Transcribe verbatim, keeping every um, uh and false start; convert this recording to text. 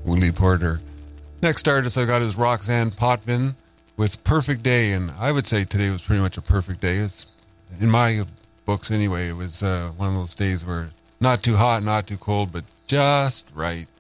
Willie Porter. Next artist I got is Roxanne Potvin with Perfect Day, and I would say today was pretty much a perfect day. It's, in my books anyway, it was uh, one of those days where not too hot, not too cold, but just right.